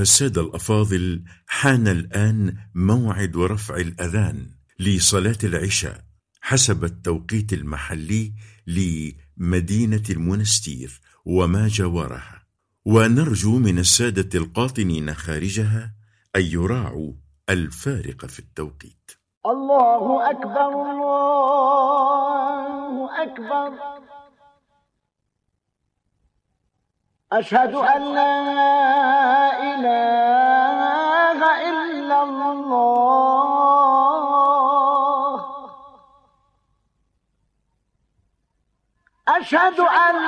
السادة الأفاضل، حان الآن موعد رفع الأذان لصلاة العشاء حسب التوقيت المحلي لمدينة المنستير وما جاورها، ونرجو من السادة القاطنين خارجها أن يراعوا الفارق في التوقيت. الله أكبر الله أكبر، أشهد أن لا إله إلا الله، أشهد أن